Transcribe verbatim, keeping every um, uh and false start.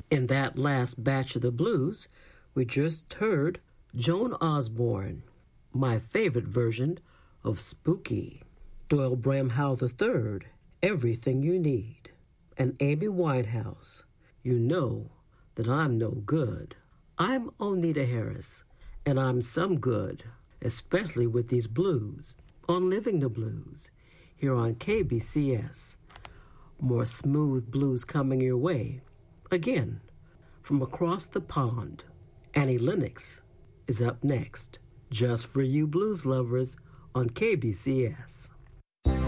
In that last batch of the blues, we just heard Joan Osborne, my favorite version of Spooky. Doyle Bramhall the third, Everything You Need. And Amy Winehouse, You Know That I'm No Good. I'm Onita Harris, and I'm some good, especially with these blues, on Living the Blues, here on K B C S. More smooth blues coming your way. Again, from across the pond, Annie Lennox is up next, just for you blues lovers on K B C S.